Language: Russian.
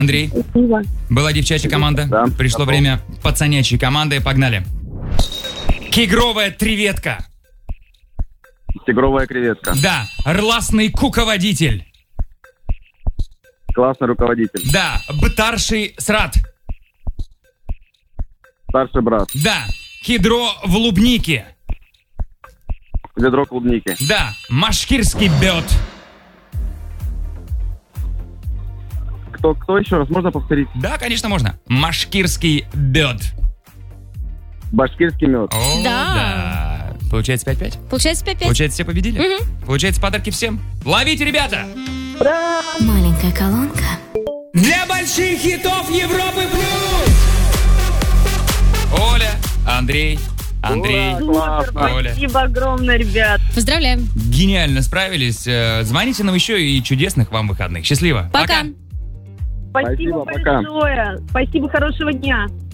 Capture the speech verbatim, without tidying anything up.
Андрей. Спасибо. Была девчачья команда. Да. Пришло Готов. время пацанячьей команды. Погнали. Кегровая креветка. Тигровая креветка. Да. Рласный куководитель. Классный руководитель. Да. Бтарший срат. Старший брат. Да. Кедро в лубнике. Ведро клубники. Да. Машкирский бед. Кто, кто еще раз? Можно повторить? Да, конечно, можно. Машкирский бед. Башкирский мед. О, Да. да. Получается пять пять? Получается пять пять. Получается, все победили? Получается, подарки всем. Ловите, ребята! Маленькая колонка. Для больших хитов Европы плюс! Оля, Андрей, Андрей, Ура, классно. Оля. Спасибо огромное, ребят. Поздравляем. Гениально справились. Э, Звоните нам еще и чудесных вам выходных. Счастливо. Пока. Спасибо, Спасибо, пока. большое. Спасибо, хорошего дня.